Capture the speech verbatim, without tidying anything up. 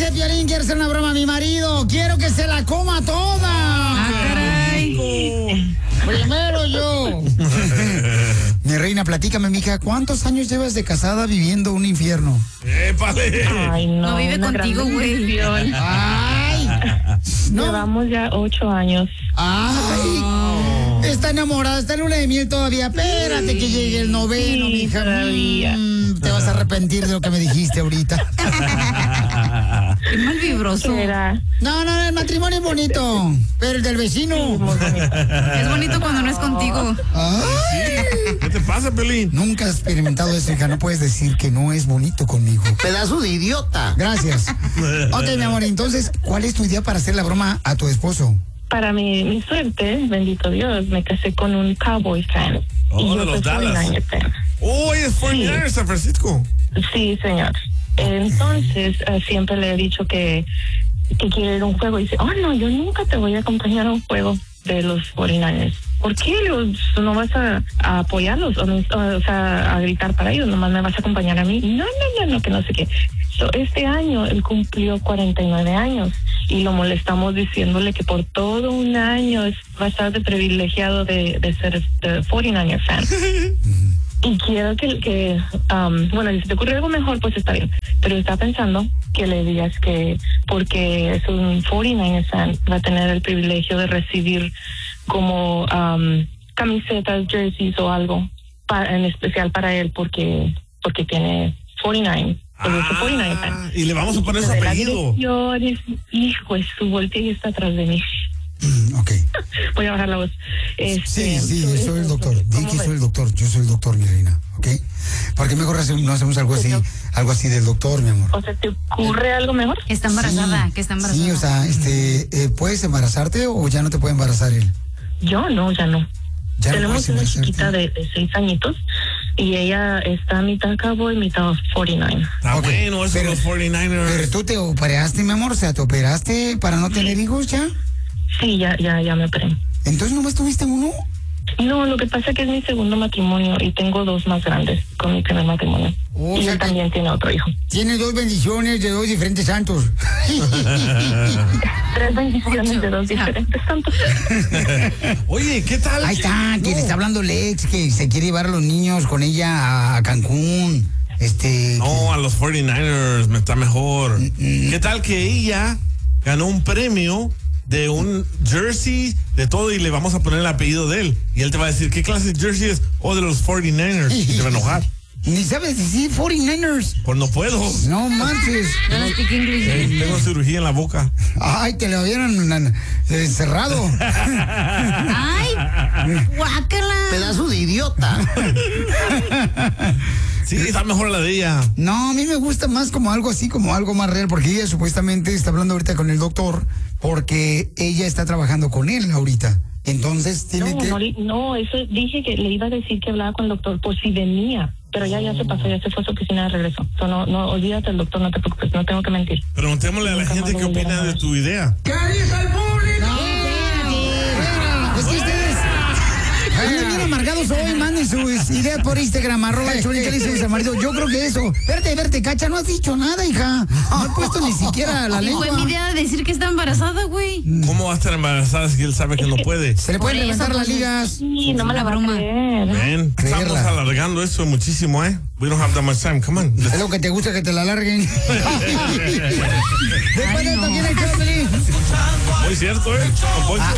usted, Piolín, quiere hacer una broma a mi marido. Quiero que se la coma toda. Ah, caray. Primero yo. Mi reina, platícame, mija, ¿cuántos años llevas de casada viviendo un infierno? ¡Épale! Ay, no. No vive una contigo, gran güey. bendición. Ay. No. Llevamos ya ocho años. Ay. Está enamorada, está en luna de miel todavía. Espérate que llegue el noveno, Sí, mija. todavía. Mm, te vas a arrepentir de lo que me dijiste ahorita. Qué mal vibroso. Era No, no, el matrimonio es bonito, pero el del vecino. muy bonito. Es bonito cuando no es contigo. Ay. ¿Qué te pasa, Pelín? Nunca has experimentado eso, hija. No puedes decir que no es bonito conmigo. Pedazo de idiota. Gracias. Ok, mi amor, entonces, ¿cuál es tu idea para hacer la broma a tu esposo? Para mi, mi suerte, bendito Dios, me casé con un Cowboy fan. Oh, y de yo los soy Dallas. forty-niner fan. ¡Oh, es cuarenta y nueve, San Francisco! Sí, señor. Entonces, eh, siempre le he dicho que, que quiere ir a un juego. Y dice, oh, no, yo nunca te voy a acompañar a un juego de los cuarenta y nueve. ¿Por qué? Los, ¿No vas a, a apoyarlos? O, o, o sea, a gritar para ellos. Nomás me vas a acompañar a mí. No, no, no, no, que no sé qué. So, este año él cumplió cuarenta y nueve años y lo molestamos diciéndole que por todo un año es bastante privilegiado de, de ser de cuarenta y nueve fan. Y quiero que, que um, bueno, si te ocurre algo mejor, pues está bien. Pero está pensando que le digas que porque es un cuarenta y nueve fan, va a tener el privilegio de recibir como um, camisetas, jerseys o algo para, en especial para él porque porque tiene cuarenta y nueve. Ah, y le vamos a poner su De la apellido. dirección, es- hijo, es su voltea y está atrás de mí. Mm, ok. Voy a bajar la voz. Sí, Este, sí, ¿tú- soy el doctor. Di ¿cómo que ves? soy el doctor. Yo soy el doctor, mi reina. ¿Ok? ¿Por qué mejor hacemos- no hacemos algo así, algo así del doctor, mi amor? O sea, ¿te ocurre algo mejor? Que está embarazada, Sí, que está embarazada. Sí, o sea, este, eh, ¿puedes embarazarte o ya no te puede embarazar él? Yo no, ya no. Ya no Tenemos puedes una embarazarte. chiquita de, de seis añitos y ella está mitad cowboy, mitad cuarenta y nueve. Está Ok, bueno, eso de pero- los cuarenta y nueve. Pero tú te operaste, mi amor, o sea, ¿te operaste para no tener hijos ya? Sí, ya, ya, ya me operé. Entonces nomás tuviste uno. No, lo que pasa es que es mi segundo matrimonio y tengo dos más grandes con mi primer matrimonio. Oh, y o sea él que- también tiene otro hijo. Tienes dos bendiciones de dos diferentes santos. Tres bendiciones Ocho. de dos diferentes santos. Oye, ¿qué tal? Ahí está, que No. le está hablando Lex, que se quiere llevar a los niños con ella a Cancún. Este. No, a los cuarenta y nueve me está mejor. Mm, ¿Qué tal que ella ganó un premio de un jersey, de todo, y le vamos a poner el apellido de él? Y él te va a decir, ¿qué clase de jersey es? O de los cuarenta y nueve. Y te va a enojar. que- Ni sabes decir cuarenta y nueve ers. Pues no puedo. No manches. No speak English. Eh, Tengo cirugía en la boca. Ay, te lo habían eh, encerrado. Ay, guácala. Pedazo de idiota. Sí, está mejor la de ella. No, a mí me gusta más como algo así, como algo más real, porque ella supuestamente está hablando ahorita con el doctor, porque ella está trabajando con él ahorita. Entonces tiene No, que... no, no, eso dije que le iba a decir que hablaba con el doctor por si venía. Pero ya, ya se pasó, ya se fue a su oficina de regreso. So, no, no, olvídate del doctor, no te preocupes, no tengo que mentir. Preguntémosle a la Nunca gente más qué lo volverán opina a de ver. tu idea. No, espérate. Es que ustedes... Andan bien amargados hoy, manden sus ideas por Instagram, arroba el Piolín, ¿qué le dice a su marido? Yo creo que eso. Espérate, verte, Cacha, no has dicho nada, hija. No he puesto ni siquiera la Y lengua. fue mi idea de decir que está embarazada, güey. ¿Cómo va a estar embarazada si él sabe que no puede? Se le pueden Por eso, levantar las entonces, ligas. Sí, no me la una broma. broma. Ven, estamos Creerla. alargando esto muchísimo, ¿eh? We don't have that much time. Come on. Es lo que te gusta que te la larguen. Después de esto, no. ¿quién es el Piolín? Muy cierto, ¿eh? Don Poncho.